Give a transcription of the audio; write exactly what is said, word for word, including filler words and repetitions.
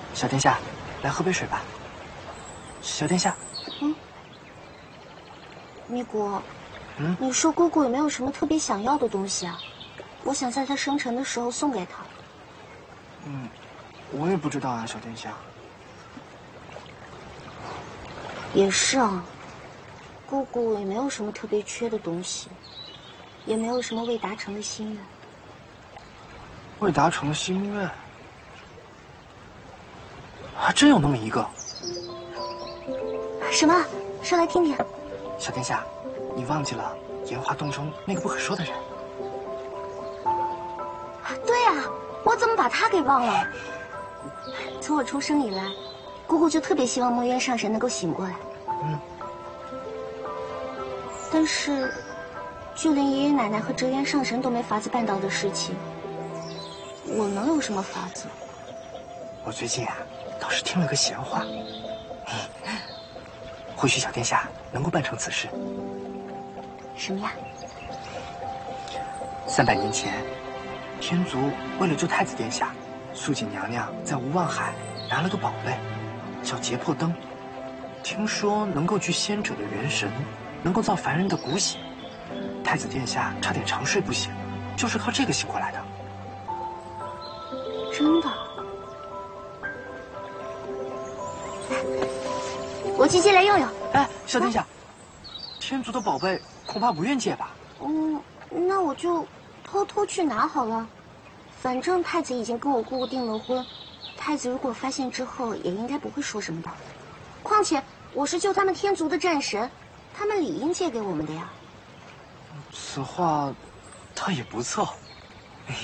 小殿下，来喝杯水吧。小殿下， 嗯，咪果， 嗯， 你说姑姑有没有什么特别想要的东西啊？我想在她生辰的时候送给她。 嗯，我也不知道啊，小殿下。 也是啊，姑姑也没有什么特别缺的东西，也没有什么未达成的心愿。 未达成的心愿，还真有那么一个。 什么？说来听听。 小殿下，你忘记了岩花洞中那个不可说的人？ 对呀、啊，我怎么把他给忘了？从我出生以来，姑姑就特别希望墨渊上神能够醒过来。 嗯。 但是，就连爷爷奶奶和折颜上神都没法子办到的事情，我能有什么法子？ 我最近啊，倒是听了个闲话，或许小殿下能够办成此事。 什么呀？ 三百年前，天族为了救太子殿下，素锦娘娘在无望海拿了个宝贝，叫劫魄灯。听说能够聚仙者的元神，能够造凡人的骨血。太子殿下差点长睡不醒，就是靠这个醒过来的。 真的？我去借来用用。 哎，小殿下，啊、天族的宝贝恐怕不愿借吧？ 嗯，那我就偷偷去拿好了。反正太子已经跟我姑姑订了婚，太子如果发现之后，也应该不会说什么的。况且我是救他们天族的战神，他们理应借给我们的呀。 此话，倒也不错。